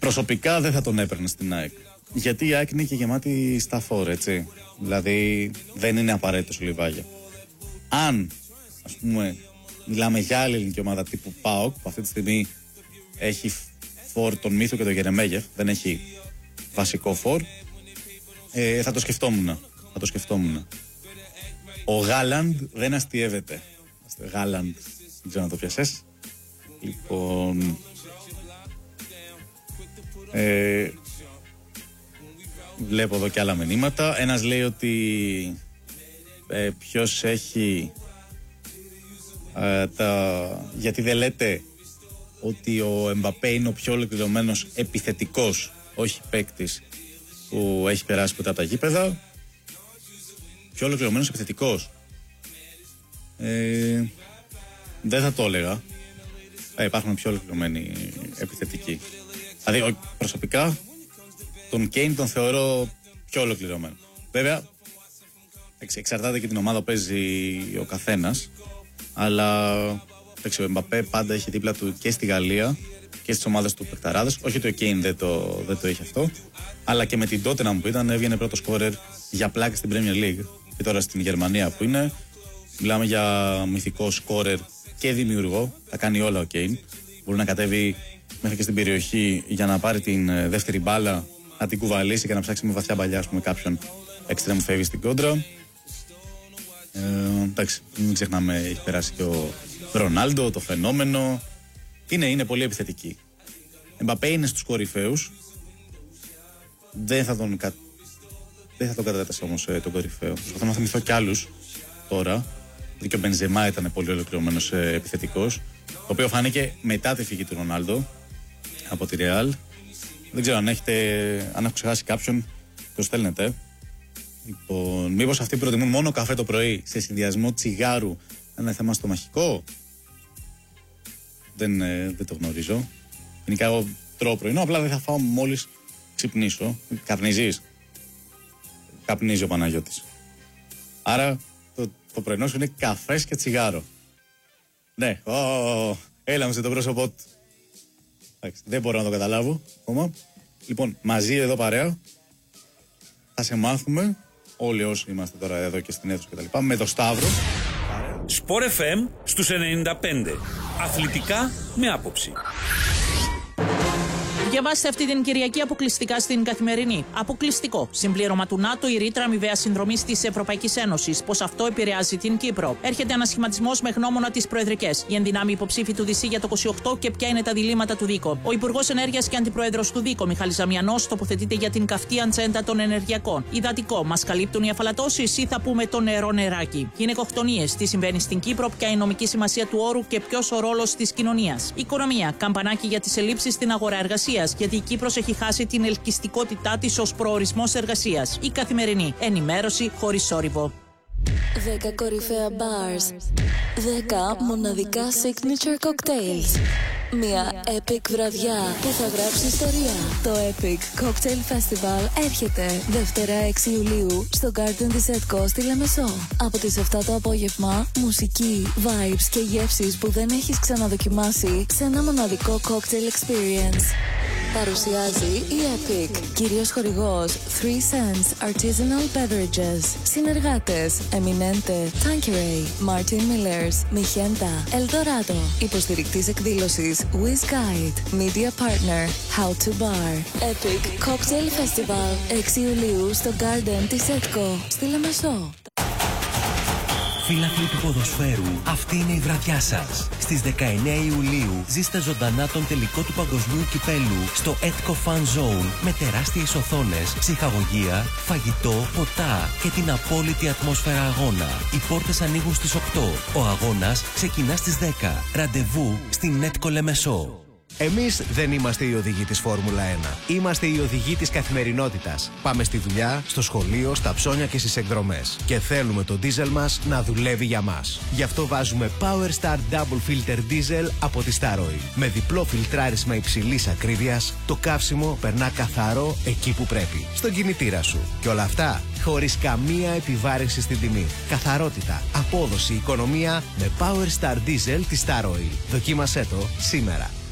Προσωπικά δεν θα τον έπαιρνε στην ΑΕΚ. Γιατί η ΑΕΚ είναι και γεμάτη στα φόρ, έτσι. Δηλαδή δεν είναι απαραίτητο ο Λιβάγια. Αν, ας πούμε, μιλάμε για άλλη ελληνική ομάδα τύπου ΠΑΟΚ, που αυτή τη στιγμή έχει φόρ τον Μίθο και τον Γερεμέγεφ, δεν έχει βασικό φόρ, θα το σκεφτόμουν. Ο Γάλαντ δεν αστιεύεται. Γάλαντ, δεν ξέρω να το πιασες. Λοιπόν, βλέπω εδώ και άλλα μηνύματα. Ένας λέει ότι ποιος έχει γιατί δεν λέτε ότι ο Εμπαπέ είναι ο πιο ολοκληρωμένος επιθετικός, όχι παίκτης που έχει περάσει ποτέ από τα γήπεδα. Πιο ολοκληρωμένος επιθετικός, δεν θα το έλεγα. Υπάρχουν πιο ολοκληρωμένοι επιθετικοί. Δηλαδή προσωπικά τον Κέιν τον θεωρώ πιο ολοκληρωμένο. Βέβαια εξαρτάται και την ομάδα που παίζει ο καθένας. Αλλά ο Εμπαπέ πάντα έχει δίπλα του και στη Γαλλία και στις ομάδες του παικταράδες. Όχι ότι ο Κέιν δεν το είχε αυτό, αλλά και με την Tottenham που ήταν, έβγαινε πρώτο σκόρερ για πλάκα στην Premier League. Και τώρα στην Γερμανία που είναι, μιλάμε για μυθικό σκόρερ και δημιουργό. Θα κάνει όλα ο Κέιν. Μπορεί να κατέβει μέχρι και στην περιοχή για να πάρει την δεύτερη μπάλα, να την κουβαλήσει και να ψάξει με βαθιά παλιά, ας πούμε, κάποιον extreme φεύγει στην κόντρα. Εντάξει, μην ξεχνάμε, έχει περάσει και ο Ρονάλντο, το φαινόμενο. Είναι πολύ επιθετική. Εμπαπέ είναι στους κορυφαίους. Δεν θα τον κατατάσσει όμως τον κορυφαίο. Προσπαθώ να θυμηθώ κι άλλους τώρα. Δηλαδή και ο Μπενζεμά ήταν πολύ ολοκληρωμένος επιθετικός, το οποίο φάνηκε μετά τη φυγή του Ρονάλντο από τη Ρεάλ. Δεν ξέρω αν έχω ξεχάσει κάποιον, το στέλνετε. Λοιπόν, μήπως αυτοί προτιμούν μόνο καφέ το πρωί σε συνδυασμό τσιγάρου? Είναι θέμα στομαχικό? Δεν το γνωρίζω. Γενικά εγώ τρώω πρωινό, απλά δεν θα φάω μόλις ξυπνήσω. Καπνίζεις? Καπνίζει ο Παναγιώτης. Άρα το πρωινό σου είναι καφές και τσιγάρο. Ναι, έλα μου σε το πρόσωπό του. Δεν μπορώ να το καταλάβω ακόμα. Λοιπόν, μαζί εδώ παρέα θα σε μάθουμε όλοι όσοι είμαστε τώρα εδώ και στην αίθουσα κτλ. Με το Σταύρο. Σπορ FM στους 95. Αθλητικά με άποψη. Διαβάστε αυτή την Κυριακή αποκλειστικά στην Καθημερινή. Αποκλειστικό. Συμπλήρωμα του ΝΑΤΟ, η ρήτρα αμοιβαίας συνδρομής της Ευρωπαϊκής Ένωσης. Πώς αυτό επηρεάζει την Κύπρο. Έρχεται ανασχηματισμός με γνώμονα τις προεδρικές. Οι ενδυνάμοι υποψήφοι του ΔΣ για το 28 και ποια είναι τα διλήμματα του ΔΙΚΟ. Ο Υπουργός Ενέργειας και Αντιπρόεδρος του ΔΙΚΟ, Μιχάλης Ζαμιανός, τοποθετείται για την καυτή ατζέντα των ενεργειακών. Υδατικό. Μας καλύπτουν οι αφαλατώσεις ή θα πούμε το νερό νεράκι. Γυναικοκτονίες. Τι συμβαίνει στην Κύπρο, ποια είναι η νομική σημασία του όρου και ποιος ο ρόλος της κοινωνίας. Οικονομία. Καμπανάκι για τις ελλείψεις στην αγορά εργασίας. Γιατί η Κύπρος έχει χάσει την ελκυστικότητά της ως προορισμός εργασίας. Η Καθημερινή. Ενημέρωση χωρίς σόρυβο. 10 κορυφαία bars. 10 μοναδικά signature cocktails. Μια epic βραδιά που θα γράψει ιστορία. Το Epic Cocktail Festival έρχεται Δευτέρα 6 Ιουλίου στο Garden της ΕΤΚΟ στη Λεμεσό. Από τις 7 το απόγευμα, μουσική, vibes και γεύσεις που δεν έχεις ξαναδοκιμάσει σε ένα μοναδικό cocktail experience. Παρουσιάζει η Epic. Κύριος χορηγός 3 Cents Artisanal Beverages. Συνεργάτες Eminente, Tanqueray, Martin Millers, Mijenta, Eldorado. Υποστηρικτής εκδήλωσης Wiz Guide. Media Partner How to Bar. Epic Cocktail Festival 6 Ιουλίου στο Garden της ΕΤΚΟ στη Λεμεσό. Φίλαθλοι του ποδοσφαίρου, αυτή είναι η βραδιά σας. Στις 19 Ιουλίου ζήστε ζωντανά τον τελικό του παγκοσμίου κυπέλου στο Etco Fan Zone με τεράστιες οθόνες, ψυχαγωγία, φαγητό, ποτά και την απόλυτη ατμόσφαιρα αγώνα. Οι πόρτες ανοίγουν στις 8. Ο αγώνας ξεκινά στις 10. Ραντεβού στην Etco Λεμεσό. Εμείς δεν είμαστε οι οδηγοί της Φόρμουλα 1. Είμαστε οι οδηγοί της καθημερινότητας. Πάμε στη δουλειά, στο σχολείο, στα ψώνια και στις εκδρομές. Και θέλουμε το ντίζελ μας να δουλεύει για μας. Γι' αυτό βάζουμε Power Star Double Filter Diesel από τη Star Oil. Με διπλό φιλτράρισμα υψηλής ακρίβειας, το καύσιμο περνά καθαρό εκεί που πρέπει. Στον κινητήρα σου. Και όλα αυτά χωρίς καμία επιβάρυνση στην τιμή. Καθαρότητα, απόδοση, οικονομία με Power Star Diesel της Star Oil. Δοκίμασέ το σήμερα.